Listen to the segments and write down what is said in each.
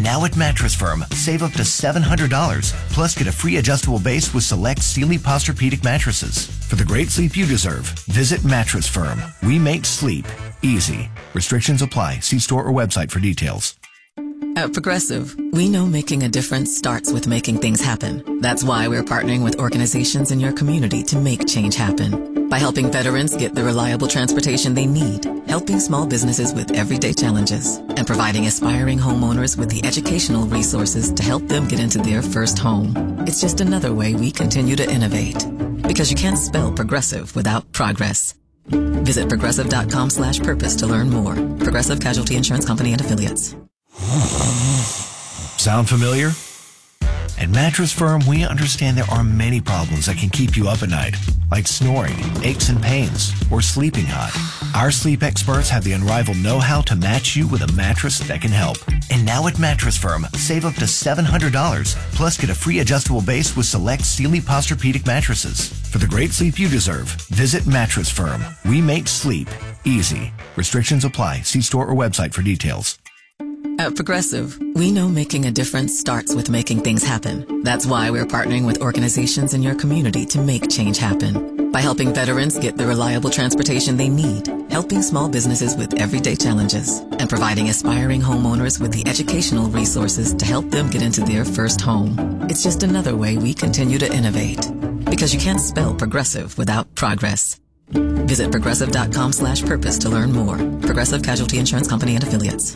now at Mattress Firm, save up to $700, plus get a free adjustable base with select Sealy Posturepedic mattresses. For the great sleep you deserve, visit Mattress Firm. We make sleep easy. Restrictions apply. See store or website for details. At Progressive, we know making a difference starts with making things happen. That's why we're partnering with organizations in your community to make change happen. By helping veterans get the reliable transportation they need, helping small businesses with everyday challenges, and providing aspiring homeowners with the educational resources to help them get into their first home. It's just another way we continue to innovate. Because you can't spell progressive without progress. Visit progressive.com/purpose to learn more. Progressive Casualty Insurance Company and Affiliates. Sound familiar? At Mattress Firm, we understand there are many problems that can keep you up at night, like snoring, aches and pains, or sleeping hot. Our sleep experts have the unrivaled know-how to match you with a mattress that can help. And now at Mattress Firm, save up to $700, plus get a free adjustable base with select Sealy Posturepedic mattresses. For the great sleep you deserve, visit Mattress Firm. We make sleep easy. Restrictions apply. See store or website for details. At Progressive, we know making a difference starts with making things happen. That's why we're partnering with organizations in your community to make change happen. By helping veterans get the reliable transportation they need, helping small businesses with everyday challenges, and providing aspiring homeowners with the educational resources to help them get into their first home. It's just another way we continue to innovate. Because you can't spell progressive without progress. Visit progressive.com/purpose to learn more. Progressive Casualty Insurance Company and Affiliates.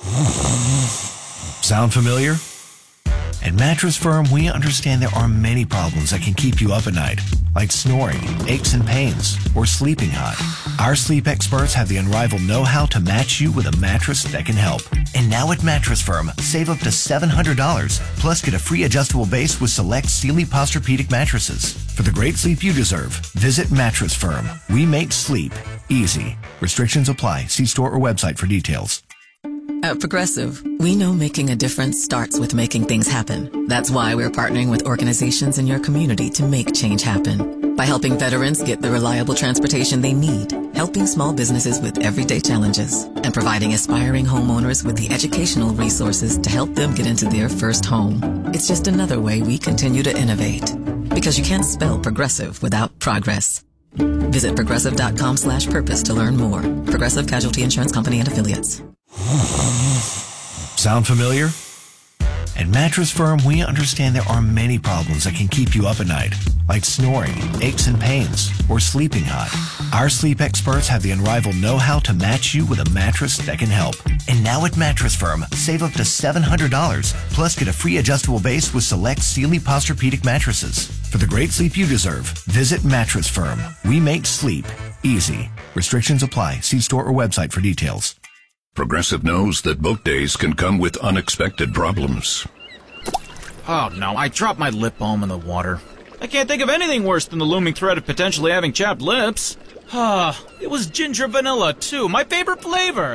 Sound familiar? At Mattress Firm, we understand there are many problems that can keep you up at night, like snoring, aches and pains, or sleeping hot. Our sleep experts have the unrivaled know-how to match you with a mattress that can help. And now at Mattress Firm, save up to $700, plus get a free adjustable base with select Sealy Posturepedic mattresses. For the great sleep you deserve, visit Mattress Firm. We make sleep easy. Restrictions apply. See store or website for details. At Progressive, we know making a difference starts with making things happen. That's why we're partnering with organizations in your community to make change happen. By helping veterans get the reliable transportation they need, helping small businesses with everyday challenges, and providing aspiring homeowners with the educational resources to help them get into their first home. It's just another way we continue to innovate. Because you can't spell progressive without progress. Visit progressive.com/purpose to learn more. Progressive Casualty Insurance Company and Affiliates. Sound familiar? At Mattress Firm, we understand there are many problems that can keep you up at night, like snoring, aches and pains, or sleeping hot. Our sleep experts have the unrivaled know-how to match you with a mattress that can help. And now at Mattress Firm, save up to $700, plus get a free adjustable base with select Sealy Posturepedic mattresses. For the great sleep you deserve, visit Mattress Firm. We make sleep easy. Restrictions apply. See store or website for details. Progressive knows that boat days can come with unexpected problems. Oh no, I dropped my lip balm in the water. I can't think of anything worse than the looming threat of potentially having chapped lips. It was ginger vanilla too, my favorite flavor.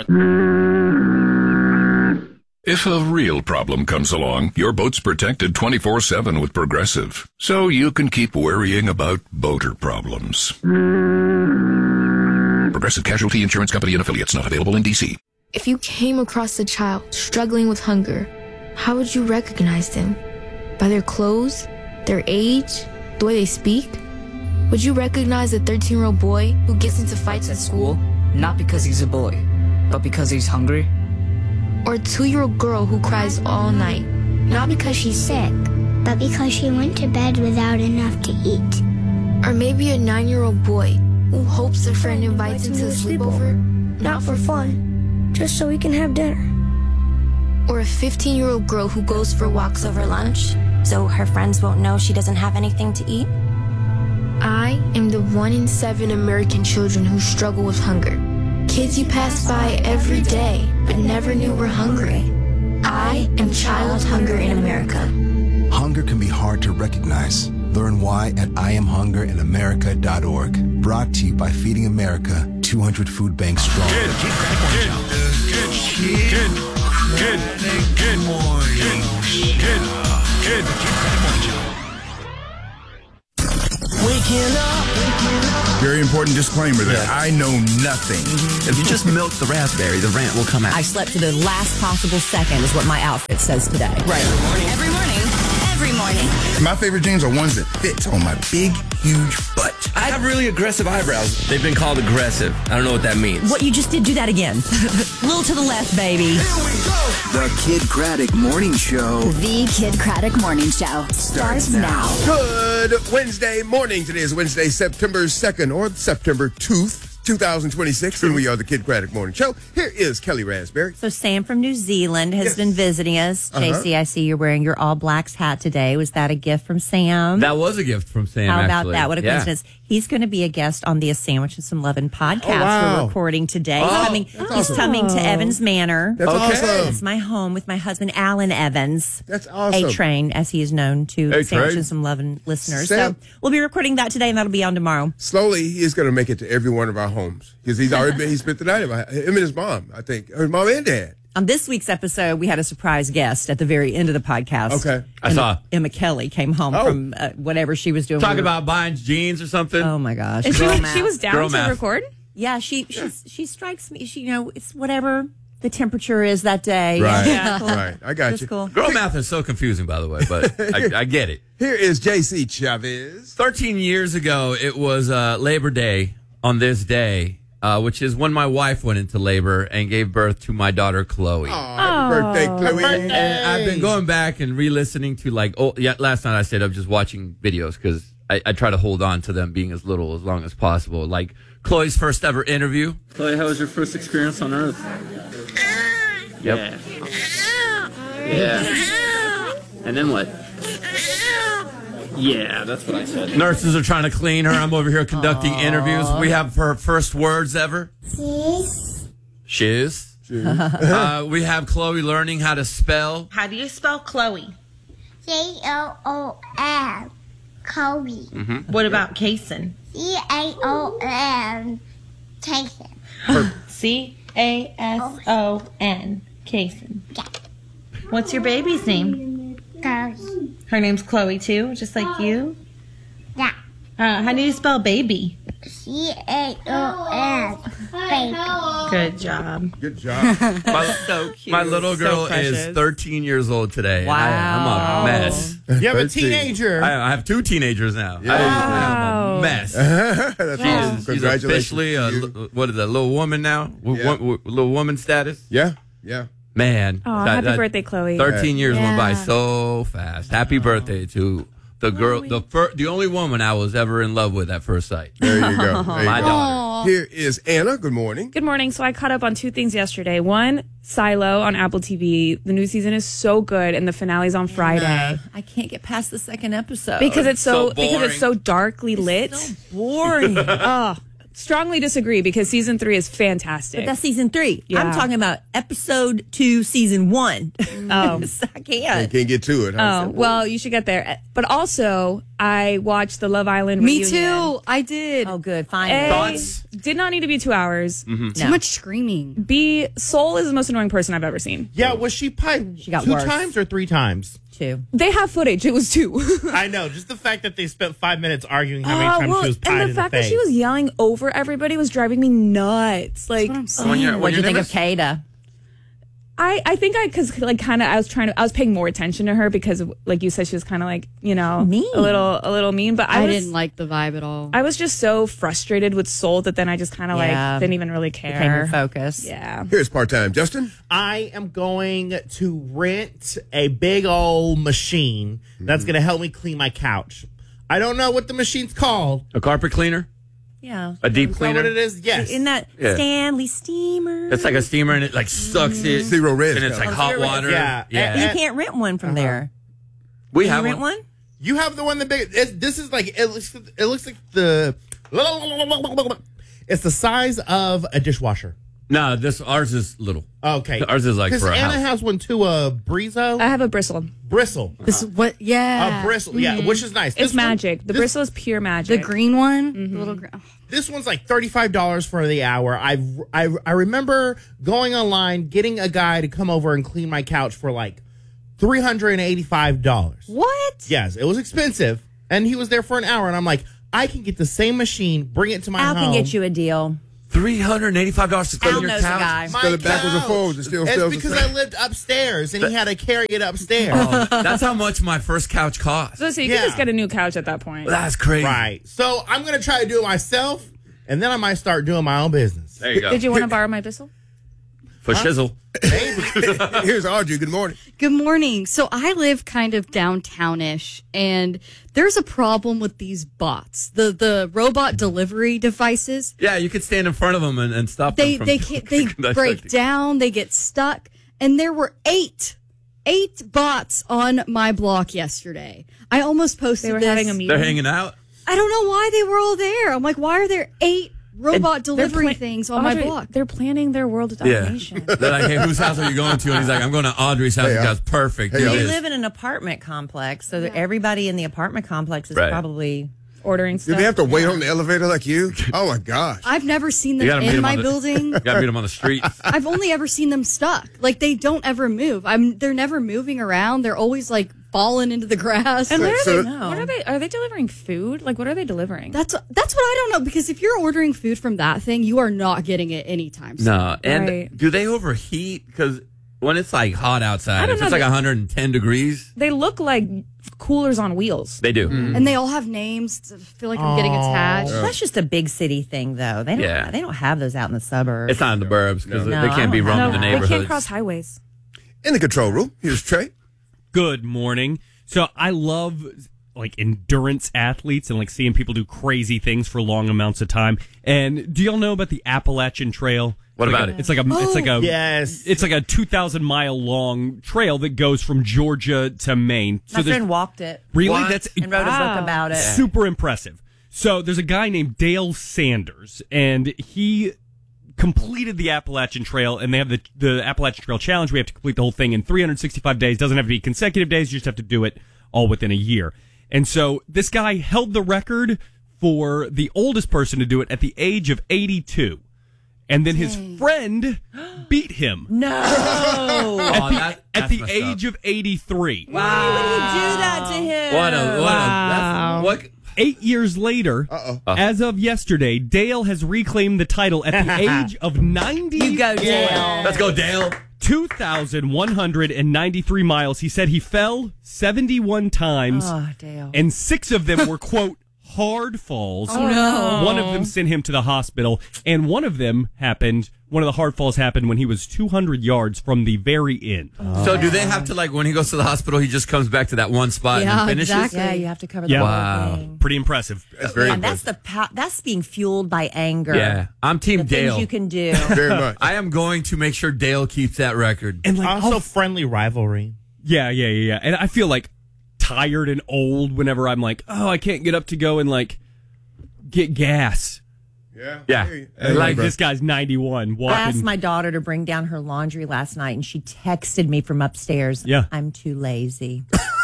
If a real problem comes along, your boat's protected 24/7 with Progressive, so you can keep worrying about boater problems. Progressive Casualty Insurance Company and Affiliates, not available in D.C. If you came across a child struggling with hunger, how would you recognize them? By their clothes? Their age? The way they speak? Would you recognize a 13-year-old boy who gets into fights at school? Not because he's a boy, but because he's hungry? Or a 2-year-old girl who cries all night? Not because she's sick, but because she went to bed without enough to eat. Or maybe a 9-year-old boy who hopes a friend invites him to a sleepover, not for fun, just so we can have dinner. Or a 15-year-old girl who goes for walks over lunch, so her friends won't know she doesn't have anything to eat. I am the 1 in 7 American children who struggle with hunger. Kids you pass by every day, but never knew were hungry. I am child hunger in America. Hunger can be hard to recognize. Learn why at IamHungerInAmerica.org. Brought to you by Feeding America, 200 food banks strong. Waking up. Very important disclaimer there. I know nothing. If you just milk the raspberry, the rant will come out. I slept to the last possible second is what my outfit says today. Right. Every morning. Every morning. My favorite jeans are ones that fit on my big, huge butt. I have really aggressive eyebrows. They've been called aggressive. I don't know what that means. What you just did, do that again. Little to the left, baby. Here we go. The Kid Craddock Morning Show. The Kid Craddock Morning Show starts now. Good Wednesday morning. Today is Wednesday, September 2nd or September 2nd. 2026, and we are the Kid Craddock Morning Show. Here is Kelly Raspberry. So Sam from New Zealand has been visiting us. JC, I see you're wearing your All Blacks hat today. Was that a gift from Sam? That was a gift from Sam, How about actually. that? What a coincidence. He's going to be a guest on the A Sandwich and Some Lovin' podcast we're recording today. He's coming to Evans Manor. That's awesome. It's my home with my husband, Alan Evans. That's awesome. A-Train, as he is known to Sandwich and Some Lovin' listeners. Sam. So we'll be recording that today, and that'll be on tomorrow. Slowly, he is going to make it to every one of our homes because he's already he spent the night him and his mom, I think, his mom and dad. On this week's episode, we had a surprise guest at the very end of the podcast. Okay. I saw. Emma Kelly came home from whatever she was doing. Talking about buying jeans or something. Oh, my gosh. And she was down to record? Yeah, she strikes me. It's whatever the temperature is that day. Right, yeah. right. I got you. Cool. Girl math is so confusing, by the way, but I get it. Here is JC Chavez. 13 years ago, it was Labor Day on this day. Which is when my wife went into labor and gave birth to my daughter, Chloe. Happy birthday, Chloe. And I've been going back and re-listening to last night I stayed up just watching videos because I try to hold on to them being as long as possible. Like Chloe's first ever interview. Chloe, how was your first experience on Earth? Yep. Yeah. And then what? Yeah, that's what I said. Nurses are trying to clean her. I'm over here conducting interviews. We have her first words ever. Shiz. We have Chloe learning how to spell. How do you spell Chloe? Caon. Chloe. Mm-hmm. What about Cason? Caon. Cason. Cason. Cason. What's your baby's name? Chloe. Her name's Chloe too, just like you? Yeah. How do you spell baby? Caon. Baby. Good job. Good job. So cute. My little girl So precious. is 13 years old today. Wow. I'm a mess. You have a teenager. I have two teenagers now. Yeah. I'm a mess. That's awesome. She's Congratulations. officially a little woman now. Little woman status. Yeah. Man. Oh, happy birthday, Chloe. 13 years went by so fast. Happy birthday to the girl, the only woman I was ever in love with at first sight. There you go. My daughter. Here is Anna. Good morning. Good morning. So I caught up on two things yesterday. One, Silo on Apple TV. The new season is so good, and the finale's on Friday. I can't get past the second episode Because it's so boring. darkly lit. So boring. Strongly disagree because season 3 is fantastic. But that's season 3. Yeah. I'm talking about episode 2, season 1. Oh. I can't. Can't get to it. Huh? Oh, well, you should get there. But also, I watched the Love Island Me reunion. too. I did. Oh, good. Finally. Thoughts? Did not need to be 2 hours. Mm-hmm. Too much screaming. B, Soul is the most annoying person I've ever seen. Yeah, was she piped She got 2 worse. times or 3 times? 2. They have footage. It was 2. I know. Just the fact that they spent 5 minutes arguing how many times she was pied and in the the fact face. that she was yelling over everybody was driving me nuts. Like, When your What do you think name of is- Kada? I think I was paying more attention to her because like you said, she was kind of like, mean. a little mean, but I didn't like the vibe at all. I was just so frustrated with Soul that then I just kind of Yeah. didn't even really care. Became your focus. Yeah. Here's part-time Justin. I am going to rent a big old machine that's going to help me clean my couch. I don't know what the machine's called. A carpet cleaner? Yeah. A deep Is that what cleaner? it is? Yes. In that Yeah. Stanley steamer. It's like a steamer and it like sucks it. Zero red. And it's like hot Zero red. water. Yeah. You can't rent one from there. We Can have you rent one? You have the one that big. This is like it looks like the. It's the size of a dishwasher. No, ours is little. Okay, Ours is like for a Anna house. has one too. A Brizo. I have a bristle. Bristle. This is what? Yeah. A bristle. Yeah, which is nice. It's This one- magic. The bristle is pure magic. The green one. The little green. This one's like $35 for the hour. I remember going online, getting a guy to come over and clean my couch for like $385. What? Yes, it was expensive, and he was there for an hour, and I'm like, I can get the same machine, bring it to my home. Al can get you a deal. $385 to clean Al your knows a couch. guy. Still it backwards and forwards. It still It's sells because the same. I lived upstairs, and he had to carry it upstairs. That's how much my first couch cost. So you can just get a new couch at that point. That's crazy. Right. So I'm going to try to do it myself, and then I might start doing my own business. There you go. Did you want to borrow my pistol? For shizzle. Here's Audrey. Good morning. Good morning. So I live kind of downtownish, and there's a problem with these bots, the robot delivery devices. Yeah, you could stand in front of them and stop them. They break down, they get stuck, and there were eight bots on my block yesterday. I almost posted They were this. having a meeting. They're hanging out. I don't know why they were all there. I'm like, why are there 8 robot delivery things on my block? They're planning their world domination. Yeah. They're like, hey, whose house are you going to? And he's like, I'm going to Audrey's house. He goes, perfect. They live in an apartment complex, so that everybody in the apartment complex is probably ordering stuff. Do they have to wait on the elevator like you? Oh, my gosh. I've never seen them in my building. You got to meet them on the street. I've only ever seen them stuck. Like, they don't ever move. They're never moving around. They're always, like, falling into the grass. And what are they? Are they delivering food? Like, what are they delivering? That's what I don't know, because if you're ordering food from that thing, you are not getting it anytime soon. No, and do they overheat? Because when it's like hot outside, if it's like 110 degrees, they look like coolers on wheels. They do, and they all have names. I feel like I'm getting attached. That's just a big city thing, though. They don't have those out in the suburbs. It's not in the burbs because they can't be roaming the neighborhoods. They can't cross highways. In the control room, here's Trey. Good morning. So I love like endurance athletes and like seeing people do crazy things for long amounts of time. And do y'all know about the Appalachian Trail? What about it? It's like a 2,000 mile long trail that goes from Georgia to Maine. My friend walked it. Really? And wrote a book about it. Super impressive. So there's a guy named Dale Sanders, and he completed the Appalachian Trail, and they have the Appalachian Trail Challenge. We have to complete the whole thing in 365 days. Doesn't have to be consecutive days. You just have to do it all within a year. And so this guy held the record for the oldest person to do it at the age of 82. And then his friend beat him. No. At the age of 83. Wow. Why would he do that to him? 8 years later, as of yesterday, Dale has reclaimed the title at the age of 90. You go, Dale. Let's go, Dale. 2,193 miles. He said he fell 71 times. Oh, Dale. And 6 of them were, quote, hard falls. Oh, no. One of them sent him to the hospital, and one of the hard falls happened when he was 200 yards from the very end. So do they have to, like, when he goes to the hospital, he just comes back to that one spot and finishes? Exactly. Yeah, you have to cover the whole thing. Pretty impressive. That's very impressive. That's being fueled by anger. Yeah, I'm Team Dale. Things you can do. Very much. I am going to make sure Dale keeps that record. And like also friendly rivalry. Yeah. And I feel like tired and old whenever I'm like, oh, I can't get up to go and like get gas. Yeah. Like this guy's 91 walking. I asked my daughter to bring down her laundry last night, and she texted me from upstairs. Yeah. I'm too lazy.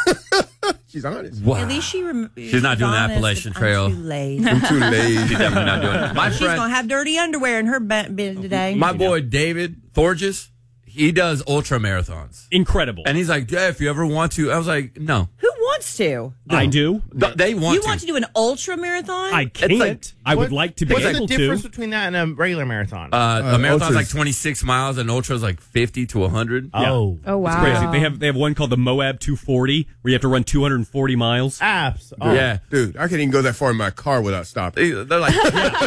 She's honest. Wow. At least she's not doing the Appalachian Trail. I'm too lazy. I'm too lazy. She's definitely not doing it. She's going to have dirty underwear in her bed today. My boy David Thorges, he does ultra marathons. Incredible. And he's like, yeah, if you ever want to. I was like, no. Who wants to? I do. They want to. You want to do an ultra marathon? I can't. I would like to be able to. What's the difference between that and a regular marathon? A marathon's like 26 miles, and ultra's like 50 to 100. Oh. Oh, wow. It's crazy. They have one called the Moab 240 where you have to run 240 miles. Apps. Oh. Yeah. Dude, I can't even go that far in my car without stopping. They're like,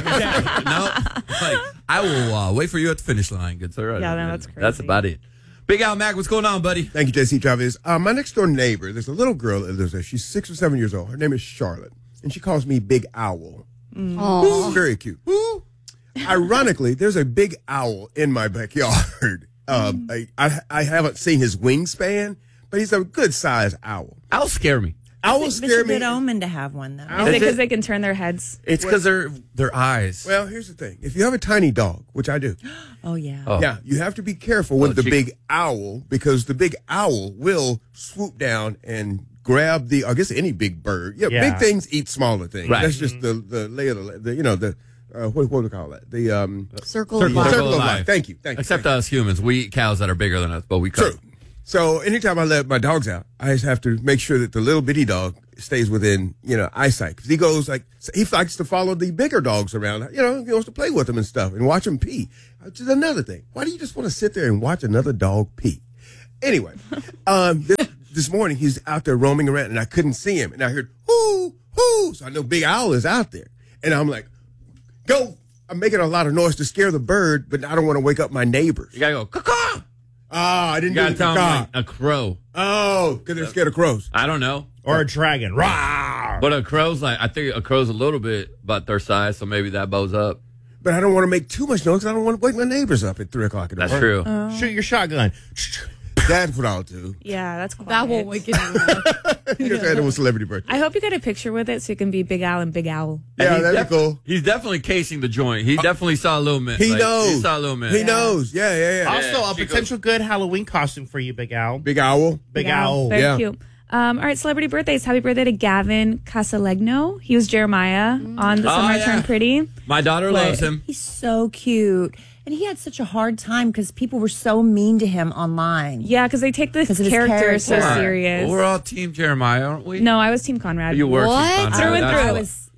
no. Like, I will wait for you at the finish line, good sir. Yeah, no, that's crazy. That's about it. Big Al Mac, what's going on, buddy? Thank you, JC Chavez. My next door neighbor, there's a little girl that lives there. She's 6 or 7 years old. Her name is Charlotte, and she calls me Big Owl. Aww. Very cute. Ironically, there's a big owl in my backyard. I haven't seen his wingspan, but he's a good-sized owl. Owls scare me. Owls scare It's a me. good omen to have one, though. Is it because they can turn their heads? It's because their eyes. Well, here's the thing. If you have a tiny dog, which I do. Oh, yeah. Yeah, you have to be careful with the big owl because the big owl will swoop down and grab I guess any big bird. Yeah, big things eat smaller things. Right. That's just the lay of what do we call that? The Circle of life. Circle of life. Thank you. Except us humans. We eat cows that are bigger than us, but we cut. True. So anytime I let my dogs out, I just have to make sure that the little bitty dog stays within, eyesight. Because he goes he likes to follow the bigger dogs around. He wants to play with them and stuff and watch them pee. Which is another thing. Why do you just want to sit there and watch another dog pee? Anyway, this morning he's out there roaming around and I couldn't see him. And I heard, hoo, hoo. So I know Big Owl is out there. And I'm like, go. I'm making a lot of noise to scare the bird, but I don't want to wake up my neighbors. You got to go, caw-caw. I didn't do the tell them like a crow. Oh, because they're scared of crows. I don't know. Or a dragon. Rawr! But I think a crow's a little bit about their size, so maybe that bows up. But I don't want to make too much noise because I don't want to wake my neighbors up at 3 o'clock in the morning. That's true. Shoot your shotgun. That's what I'll do. Yeah, that's quiet. That won't wake anyone up. You said it was celebrity birthday. I hope you get a picture with it so it can be Big Al and Big Owl. Yeah, that'd be cool. He's definitely casing the joint. He definitely saw a little man. He knows. He saw a little man. He knows. Yeah. Also, a potential good Halloween costume for you, Big Owl. Big Owl. Big Owl. Very cute. All right, celebrity birthdays. Happy birthday to Gavin Casalegno. He was Jeremiah on The Summer I Turned Pretty. My daughter loves him. He's so cute. And he had such a hard time because people were so mean to him online. Yeah, because they take the character so serious. We're all Team Jeremiah, aren't we? No, I was Team Conrad. You were what? Team Conrad. Through and through. I was,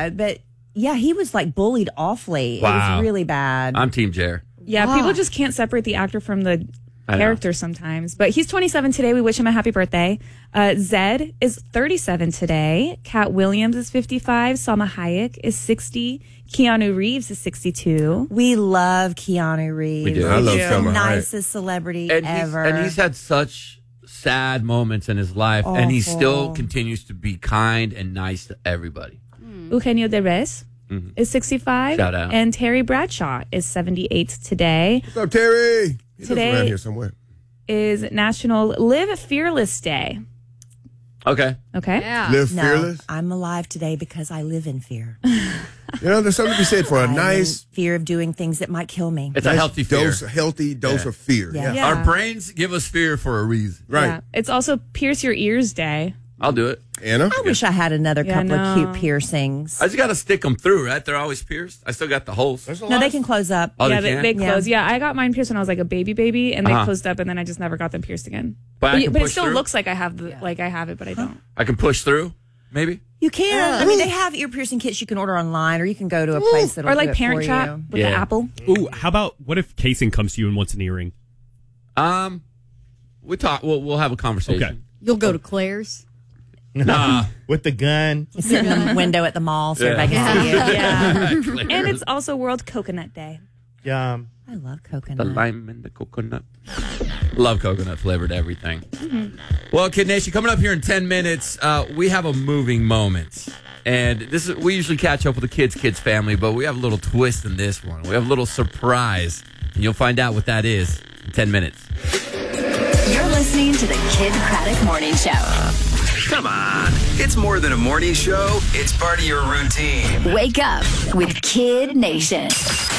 he was like bullied awfully. Wow. It was really bad. I'm Team Jer. Yeah, people just can't separate the actor from the character sometimes. But he's 27 today. We wish him a happy birthday. Zed is 37 today. Cat Williams is 55. Salma Hayek is 60. Keanu Reeves is 62. We love Keanu Reeves. We do. I love He's the Salma Hayek. nicest celebrity ever. And he's had such sad moments in his life, and he still continues to be kind and nice to everybody. Eugenio Derbez is 65. Shout out. And Terry Bradshaw is 78 today. What's up, Terry? He lives Today around here somewhere. is National Live Fearless Day. Okay. Yeah. Live fearless. I'm alive today because I live in fear. There's something to be said for a nice fear of doing things that might kill me. It's a healthy fear. Healthy dose of fear. Yeah. Our brains give us fear for a reason. Right. Yeah. It's also Pierce Your Ears Day. I'll do it. Anna? I wish I had another couple of cute piercings. I just got to stick them through, right? They're always pierced. I still got the holes. No, they can close up. Oh, yeah, they they close. Yeah, I got mine pierced when I was like a baby, and they closed up, and then I just never got them pierced again. But I can it push still through? looks like I have it, but I don't. I can push through, maybe? You can. I mean, they have ear piercing kits you can order online, or you can go to a place that'll Or like do it Parent for Trap you. with the Apple. Ooh, how about what if Casing comes to you and wants an earring? We talk. We'll have a conversation. Okay. You'll go to Claire's. Nah. With the gun. You sit in the window at the mall so everybody can see you. Yeah. And it's also World Coconut Day. Yum. I love coconut. The lime and the coconut. Love coconut flavored everything. Well, Kid Nation, coming up here in 10 minutes, we have a moving moment. And we usually catch up with the kids family, but we have a little twist in this one. We have a little surprise. And you'll find out what that is in 10 minutes. You're listening to the Kid Craddock Morning Show. Come on. It's more than a morning show. It's part of your routine. Wake up with Kid Nation.